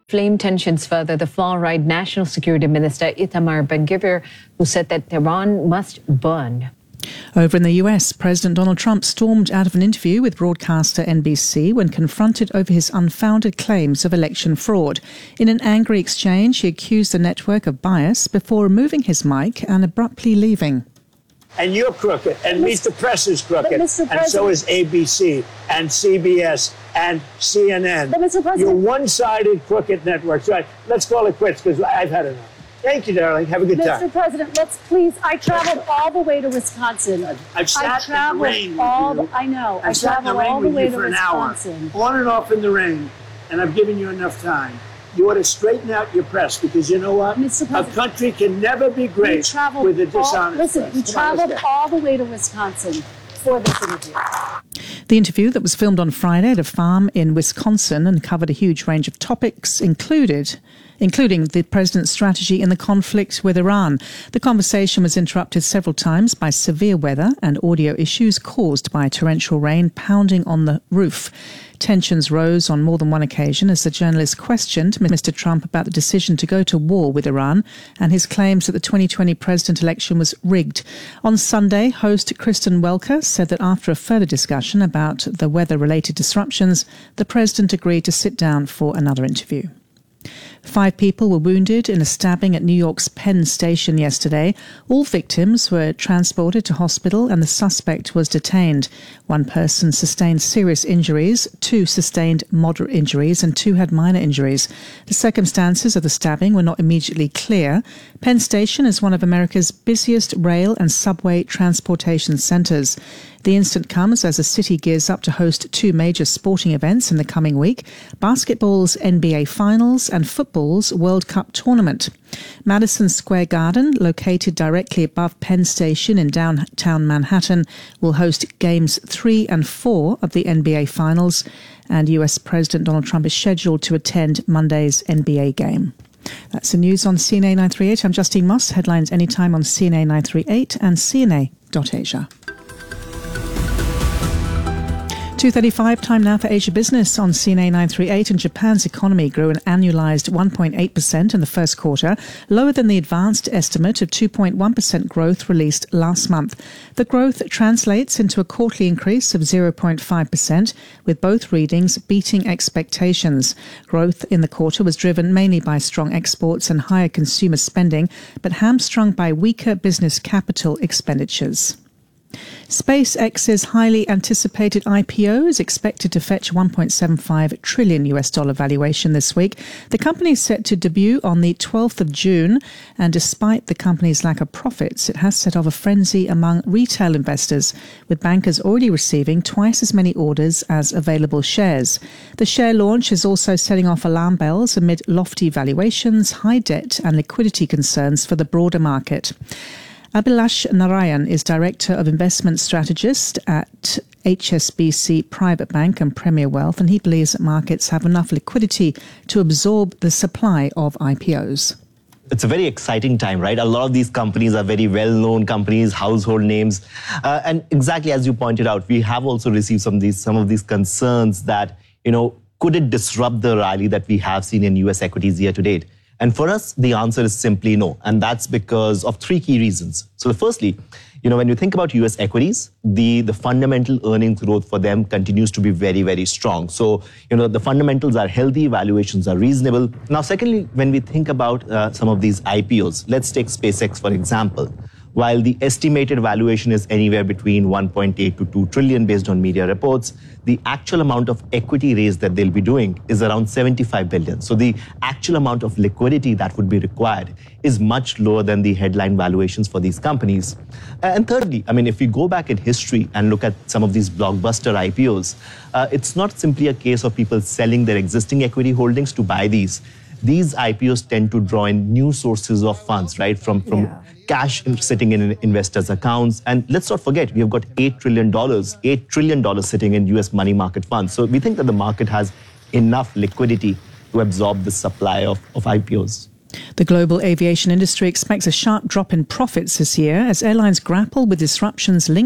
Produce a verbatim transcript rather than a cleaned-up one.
Flame tensions further. The far-right National Security Minister Itamar Ben-Gvir, who said that Tehran must burn. Over in the U S, President Donald Trump stormed out of an interview with broadcaster N B C when confronted over his unfounded claims of election fraud. In an angry exchange, he accused the network of bias before removing his mic and abruptly leaving. And you're crooked, and Meet the Press is crooked, Mister and so is A B C, and C B S, and C N N. But Mister President, you're one-sided crooked networks. Right, let's call it quits, because I've had enough. Thank you, darling. Have a good Mister time. Mister President, let's please. I traveled all the way to Wisconsin. I've sat I in the rain all with you. I know. I've I sat in the traveled rain all the with way you to for an Wisconsin. hour, on and off in the rain, and I've given you enough time. You ought to straighten out your press, because you know what? Mister A country can never be great with a dishonest all, Listen, press. we Come traveled on, all the way to Wisconsin for this interview. The interview that was filmed on Friday at a farm in Wisconsin and covered a huge range of topics included including the president's strategy in the conflict with Iran. The conversation was interrupted several times by severe weather and audio issues caused by torrential rain pounding on the roof. Tensions rose on more than one occasion as the journalist questioned Mister Trump about the decision to go to war with Iran and his claims that the twenty twenty president election was rigged. On Sunday, host Kristen Welker said that after a further discussion about the weather-related disruptions, the president agreed to sit down for another interview. Five people were wounded in a stabbing at New York's Penn Station yesterday. All victims were transported to hospital and the suspect was detained. One person sustained serious injuries, two sustained moderate injuries, and two had minor injuries. The circumstances of the stabbing were not immediately clear. Penn Station is one of America's busiest rail and subway transportation centres. The incident comes as the city gears up to host two major sporting events in the coming week, basketball's N B A Finals and football's World Cup tournament. Madison Square Garden, located directly above Penn Station in downtown Manhattan, will host games three and four of the N B A Finals, and U S President Donald Trump is scheduled to attend Monday's N B A game. That's the news on C N A nine thirty-eight. I'm Justine Moss. Headlines anytime on C N A nine thirty-eight and C N A dot Asia. two thirty-five, time now for Asia Business on C N A nine thirty-eight. And Japan's economy grew an annualized one point eight percent in the first quarter, lower than the advanced estimate of two point one percent growth released last month. The growth translates into a quarterly increase of zero point five percent, with both readings beating expectations. Growth in the quarter was driven mainly by strong exports and higher consumer spending, but hamstrung by weaker business capital expenditures. SpaceX's highly anticipated I P O is expected to fetch one point seven five trillion U S dollar valuation this week. The company is set to debut on the twelfth of June, and despite the company's lack of profits, it has set off a frenzy among retail investors, with bankers already receiving twice as many orders as available shares. The share launch is also setting off alarm bells amid lofty valuations, high debt and liquidity concerns for the broader market. Abhilash Narayan is Director of Investment Strategist at H S B C Private Bank and Premier Wealth, and he believes that markets have enough liquidity to absorb the supply of I P Os. It's a very exciting time, right? A lot of these companies are very well-known companies, household names. Uh, and exactly as you pointed out, we have also received some of these, some of these concerns that, you know, could it disrupt the rally that we have seen in U S equities year to date? And for us, the answer is simply no. And that's because of three key reasons. So firstly, you know, when you think about U S equities, the, the fundamental earnings growth for them continues to be very, very strong. So, you know, the fundamentals are healthy, valuations are reasonable. Now, secondly, when we think about uh, some of these I P Os, let's take SpaceX, for example. While the estimated valuation is anywhere between one point eight to two trillion based on media reports, the actual amount of equity raise that they'll be doing is around seventy-five billion. So the actual amount of liquidity that would be required is much lower than the headline valuations for these companies. And thirdly, I mean, if we go back in history and look at some of these blockbuster I P Os, uh, it's not simply a case of people selling their existing equity holdings to buy these. These I P Os tend to draw in new sources of funds, right, from, from yeah. cash sitting in investors' accounts. And let's not forget, we have got eight trillion dollars, eight trillion dollars sitting in U S money market funds. So we think that the market has enough liquidity to absorb the supply of, of I P Os. The global aviation industry expects a sharp drop in profits this year as airlines grapple with disruptions linked